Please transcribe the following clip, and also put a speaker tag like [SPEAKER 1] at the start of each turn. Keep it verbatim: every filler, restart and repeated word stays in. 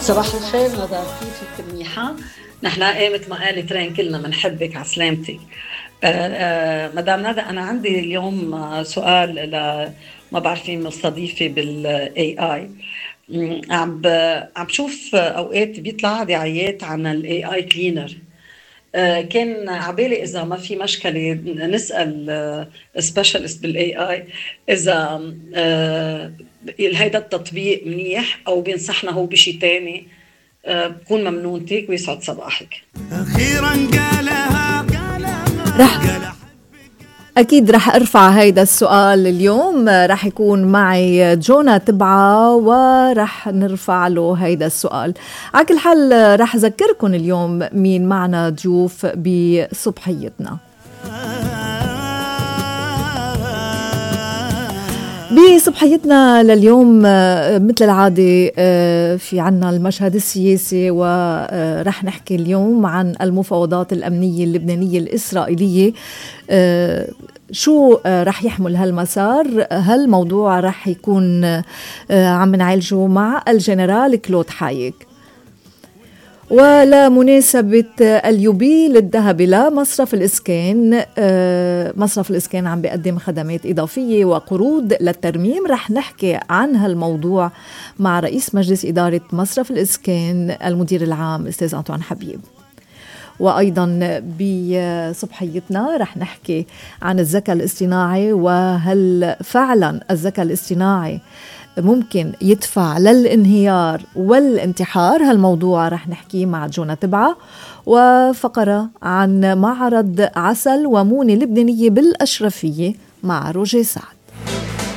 [SPEAKER 1] صباح الخير مدام، كيفك؟ منيحة. نحن قامت ما قالت رين كلنا بنحبك على سلامتك. آه، آه، مدام ندى، أنا عندي اليوم آه، سؤال ل ما بعرف مين مستضيفة بالاي اي. عم ب- عم بشوف اوقات بيطلع دعايات عن الاي اي كلينر. كان عبالي اذا ما في مشكله نسال سبيشالست بالاي اي اذا آه، هيدا التطبيق منيح او بينصحنا هو بشيء تاني. آه، بكون ممنونتك ويسعد صباحك.
[SPEAKER 2] أخيرا قالها
[SPEAKER 3] رح أكيد رح أرفع هيدا السؤال اليوم. رح يكون معي جونا تبعة ورح نرفع له هيدا السؤال. على كل حال رح أذكركم اليوم مين معنا ضيوف بصبحيتنا. بصبحيتنا لليوم مثل العادة في عنا المشهد السياسي، ورح نحكي اليوم عن المفاوضات الأمنية اللبنانية الإسرائيلية. شو رح يحمل هالمسار؟ هالموضوع رح يكون عم نعالجه مع الجنرال كلود حايك. ولمناسبة اليوبيل الذهبي لمصرف الإسكان، مصرف الإسكان عم بيقدم خدمات إضافية وقروض للترميم. رح نحكي عن هالموضوع مع رئيس مجلس إدارة مصرف الإسكان المدير العام أستاذ أنطوان حبيب. وأيضا بصبحيتنا رح نحكي عن الذكاء الاصطناعي، وهل فعلا الذكاء الاصطناعي ممكن يدفع للانهيار والانتحار؟ هالموضوع رح نحكي مع جونا تبعة. وفقرة عن معرض عسل ومونة لبنانية بالأشرفية مع روجي سعد.